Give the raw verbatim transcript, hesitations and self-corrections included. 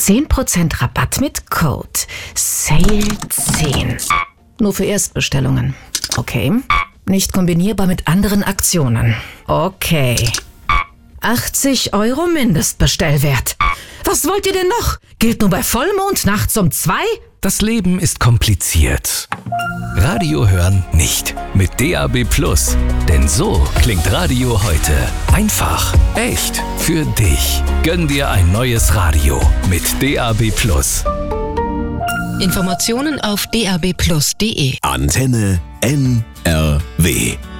zehn Prozent Rabatt mit Code Sale zehn. Nur für Erstbestellungen. Okay. Nicht kombinierbar mit anderen Aktionen. Okay. achtzig Euro Mindestbestellwert. Was wollt ihr denn noch? Gilt nur bei Vollmond nachts um zwei? Das Leben ist kompliziert. Radio hören nicht. Mit D A B Plus. Denn so klingt Radio heute. Einfach, echt, für dich. Gönn dir ein neues Radio mit D A B Plus. Informationen auf d a b plus punkt d e. Antenne N R W